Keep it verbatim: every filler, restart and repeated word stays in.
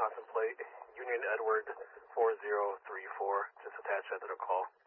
contemplate Union Edward four zero three four. Just attach that to the call.